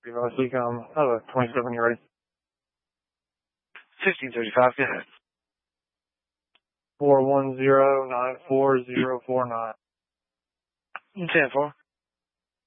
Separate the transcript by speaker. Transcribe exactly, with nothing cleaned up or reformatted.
Speaker 1: Last week, um, oh, twenty-seven, you ready?
Speaker 2: fifteen thirty-five, go ahead.
Speaker 1: four one zero nine four zero four nine.
Speaker 2: ten four.